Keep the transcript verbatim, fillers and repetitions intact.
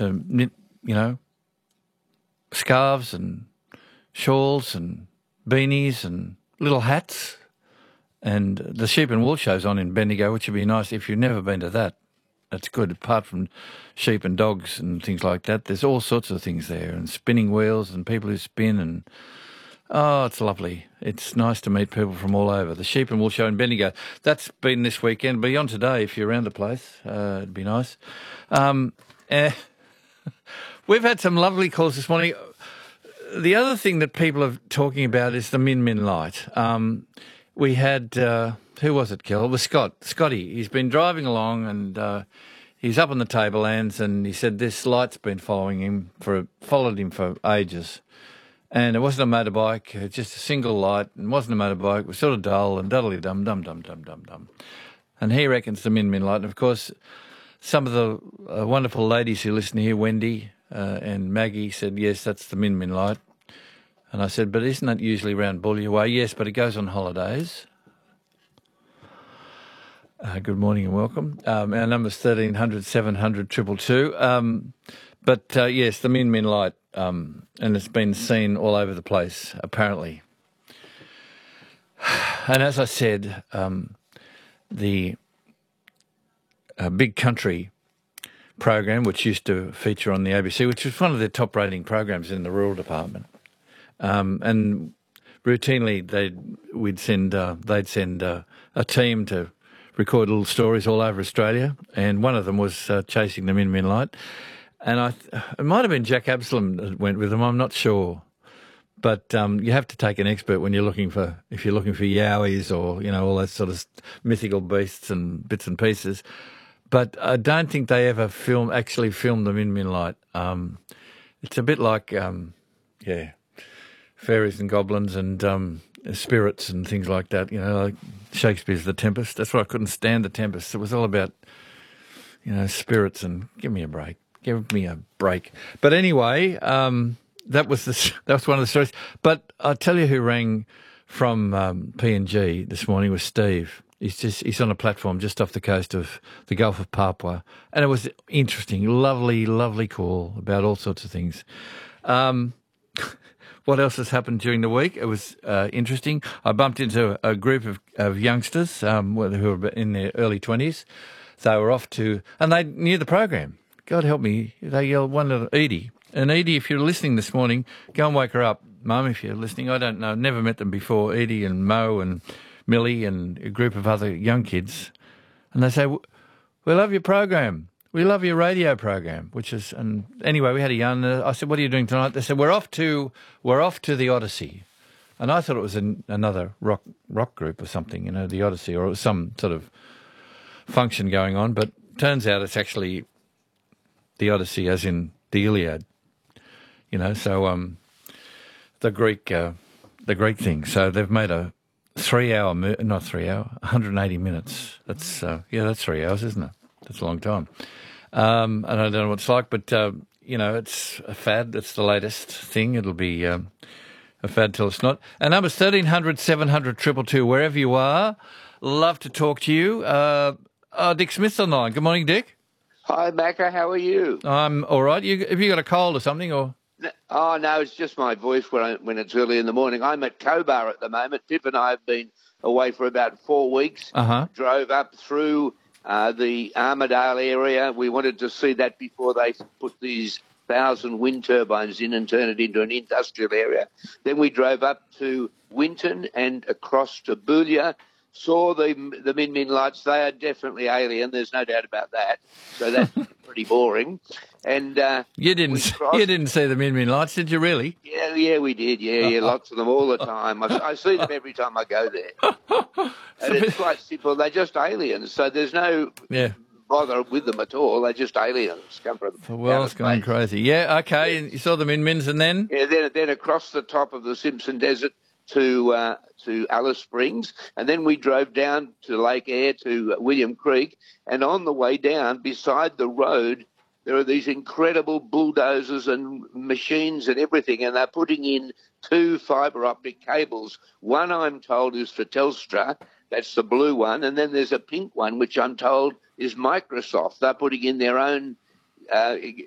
to knit, you know, scarves and shawls and beanies and little hats. And the Sheep and Wool Show's on in Bendigo, which would be nice if you've never been to that. That's good, apart from sheep and dogs and things like that. There's all sorts of things there, and spinning wheels and people who spin, and oh, it's lovely. It's nice to meet people from all over. The Sheep and Wool Show in Bendigo. That's been this weekend. Beyond today, if you're around the place, uh, it'd be nice. Um, eh, we've had some lovely calls this morning. The other thing that people are talking about is the Min Min light. Um, we had... Uh, Who was it, Kel? It was Scott. Scotty. He's been driving along and uh, he's up on the tablelands, and he said this light's been following him for followed him for ages. And it wasn't a motorbike, it's just a single light. It wasn't a motorbike. It was sort of dull and duddly dum dum dum dum dum dum. And he reckons the Min Min light. And of course, some of the uh, wonderful ladies who listen here, Wendy uh, and Maggie, said yes, that's the Min Min light. And I said, but isn't that usually around Bully Way? Yes, but it goes on holidays. Uh, good morning and welcome. Um, our number's thirteen hundred, seven hundred, two two two. Um, but, uh, yes, the Min Min light, um, and it's been seen all over the place, apparently. And as I said, um, the uh, Big Country program, which used to feature on the A B C, which was one of their top-rating programs in the rural department, um, and routinely they'd, we'd send, uh, they'd send uh, a team to record little stories all over Australia, and one of them was uh, chasing the Min Min light. And I, th- it might have been Jack Absalom that went with them. I'm not sure, but um, you have to take an expert when you're looking for if you're looking for yowies or you know all that sort of mythical beasts and bits and pieces. But I don't think they ever film actually filmed the Min Min light. Um, it's a bit like um, yeah, fairies and goblins and um, spirits and things like that. You know, like Shakespeare's The Tempest. That's why I couldn't stand The Tempest. It was all about, you know, spirits and give me a break. Give me a break. But anyway, um, that was the, that was one of the stories. But I'll tell you who rang from um, P N G this morning was Steve. He's just he's on a platform just off the coast of the Gulf of Papua. And it was interesting, lovely, lovely call about all sorts of things. Um What else has happened during the week? It was uh, interesting. I bumped into a group of, of youngsters um, who were in their early twenties. They were off to, and they knew the program. God help me. They yelled one little Edie. And Edie, if you're listening this morning, go and wake her up. Mum, if you're listening, I don't know, never met them before, Edie and Mo and Millie and a group of other young kids. And they say, we love your program. We love your radio program, which is, and anyway, we had a yarn. Uh, I said, what are you doing tonight? They said, we're off to, we're off to the Odyssey. And I thought it was an, another rock rock group or something, you know, the Odyssey, or it was some sort of function going on. But turns out it's actually the Odyssey as in the Iliad, you know, so um, the Greek, uh, the Greek thing. So they've made a three hour, not three hour, one hundred eighty minutes. That's, uh, yeah, that's three hours, isn't it? That's a long time. Um, and I don't know what it's like, but, uh, you know, it's a fad. It's the latest thing. It'll be um, a fad till it's not. And number's thirteen hundred, seven hundred, two two two, wherever you are. Love to talk to you. Uh, oh, Dick Smith's on the line. Good morning, Dick. Hi, Macca. How are you? I'm all right. You, have you got a cold or something? Or No, oh, no, it's just my voice when, I, when it's early in the morning. I'm at Cobar at the moment. Pip and I have been away for about four weeks. Uh-huh. Drove up through uh, the Armidale area. We wanted to see that before they put these thousand wind turbines in and turn it into an industrial area. Then we drove up to Winton and across to Boulia. Saw the the Min Min lights. They are definitely alien. There's no doubt about that. So that's pretty boring. And uh, you didn't you didn't see the Min Min lights, did you? Really? Yeah, yeah, we did. Yeah, yeah, lots of them all the time. I, I see them every time I go there. And it's quite simple. They're just aliens. So there's no yeah. bother with them at all. They're just aliens. Come from the world's going crazy. Yeah. Okay. And you saw the Min Mins, and then yeah, then then across the top of the Simpson Desert to uh, to Alice Springs, and then we drove down to Lake Eyre to William Creek, and on the way down, beside the road, there are these incredible bulldozers and machines and everything, and they're putting in two fibre optic cables. One, I'm told, is for Telstra, that's the blue one, and then there's a pink one, which I'm told is Microsoft. They're putting in their own uh,